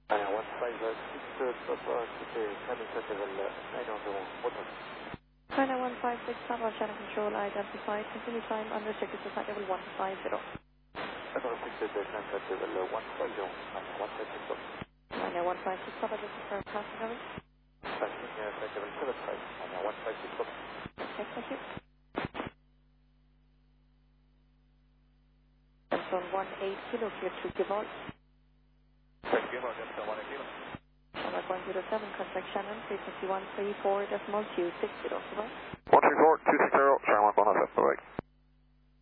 China 156, Papa channel control identified. Continue climb unrestricted to flight level 150. China 156, Papa just confirm passing level. Okay, thank you. Zone 18 kilo, clear to Givol. Number 107, contact Shannon, frequency 134.260, Givol. 134.260, Shannon 107, bye-bye.